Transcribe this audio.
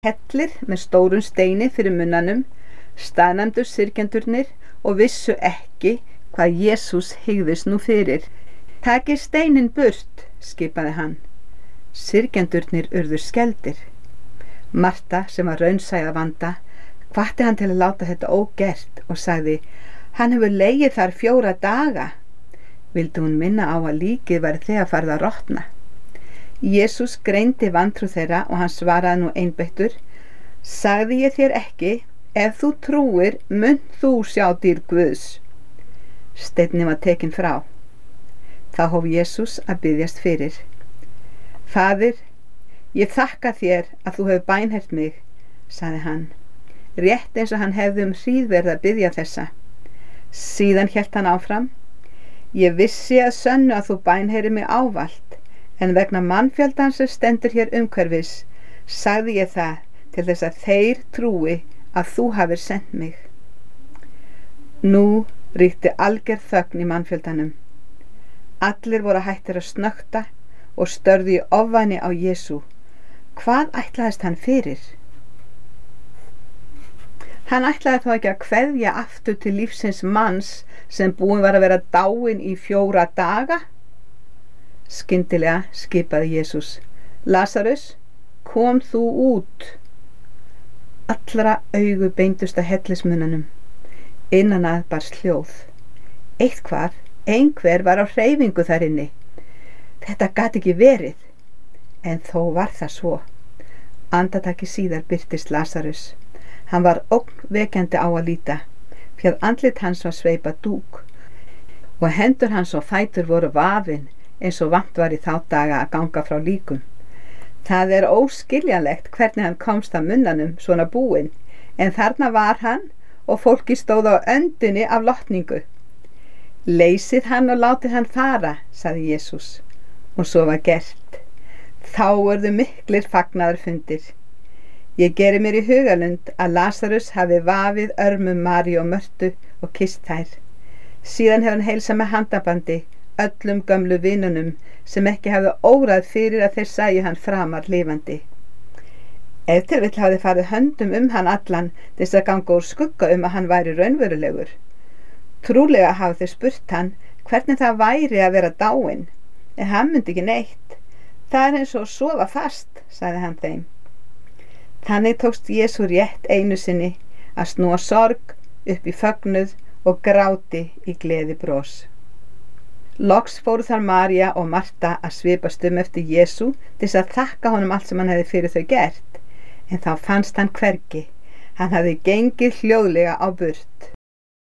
hellir með stórum steini fyrir munnanum, staðnæmdu syrgjendurnir og vissu ekki hvað Jesús hygðist nú fyrir. Takið steininn burt, skipaði hann. Syrgjendurnir urðu skelfdir. Marta, sem var raunsæ að vanda, hvatti hann til að láta þetta ógert og sagði: hann hefur legið þar 4 daga. Vildi hún minna á að líkið væri þegar farið að rotna. Jesús greindi vantrú þeirra og hann svaraði nú einbeittur: sagði ég þér ekki, ef þú trúir munt þú sjá dýr Guðs. Steinninn var tekinn frá. Þá hóf Jesús að biðjast fyrir. Faðir, ég þakka þér að þú hefur bænheyrt mig, sagði hann, rétt eins og hann hefði hríð verið að biðja þessa. Síðan hélt hann áfram: ég vissi að sönnu að þú bænheyrir mig ávallt, en vegna mannfjöldans sem stendur hér umhverfis, sagði ég það til þess að þeir trúi að þú hafir sent mig. Nú ríkti alger þögn í mannfjöldanum. Allir voru hættir að snökta og störðu í ofvæni á Jesú. Hvað ætlaðist hann fyrir? Hann ætlaði þó ekki að kveðja aftur til lífsins manns sem búinn var að vera dáinn í 4 daga? Skyndilega skipaði Jesús: Lasarus, kom þú út. Allra augu beindust að hellismunnanum. Innan að barst hljóð. Eitthvað, einhver var á hreyfingu þar inni. Þetta gat ekki verið, en þó var það svo. Andartaki síðar birtist Lasarus. Hann var ógnvekjandi á að líta, því að andlit hans var sveipað dúk og hendur hans og fætur voru vafin eins og vant var í þá daga að ganga frá líkum. Það er óskiljanlegt hvernig hann komst að munnanum svona búinn, en þarna var hann og fólki stóð á öndinni af lotningu. Leysið hann og látið hann fara, sagði Jesús, og svo var gert. Þá urðu miklir fagnaðarfundir. Ég geri mér í hugalund að Lasarus hafi vafið örmum Maríu og Mörtu og kysst þær. Síðan hefur hann heilsað með handabandi öllum gömlu vinunum sem ekki hafði órað fyrir að þeir sæju hann framar lifandi. Ef til vill hafði farið höndum hann allan til þess að ganga úr skugga að hann væri raunverulegur. Trúlega hafði þeir spurt hann hvernig það væri að vera dáinn, en hann myndi ekki neitt. Það er eins og að sofa fast, sagði hann þeim. Þannig tókst Jesú rétt einu sinni að snúa sorg upp í fögnuð og gráti í gleði bros. Loks fóru þar María og Marta að svipast eftir Jesú til þess að þakka honum allt sem hann hefði fyrir þau gert, en þá fannst hann hvergi. Hann hafði gengið hljóðlega á burt.